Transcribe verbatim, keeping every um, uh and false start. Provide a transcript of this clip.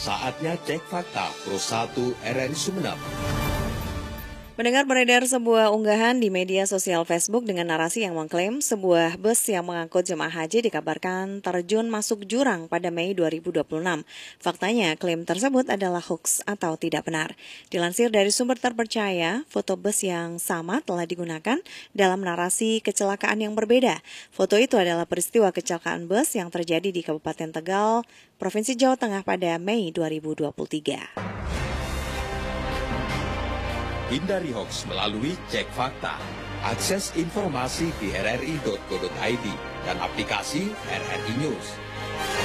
Saatnya cek fakta Pro satu R R I Sumeneb. Mendengar beredar sebuah unggahan di media sosial Facebook dengan narasi yang mengklaim sebuah bus yang mengangkut jemaah haji dikabarkan terjun masuk jurang pada Mei dua ribu dua puluh enam. Faktanya, klaim tersebut adalah hoaks atau tidak benar. Dilansir dari sumber terpercaya, foto bus yang sama telah digunakan dalam narasi kecelakaan yang berbeda. Foto itu adalah peristiwa kecelakaan bus yang terjadi di Kabupaten Tegal, Provinsi Jawa Tengah pada Mei dua ribu dua puluh tiga. Hindari hoaks melalui cek fakta. Akses informasi di r r i titik co titik i d dan aplikasi R R I News.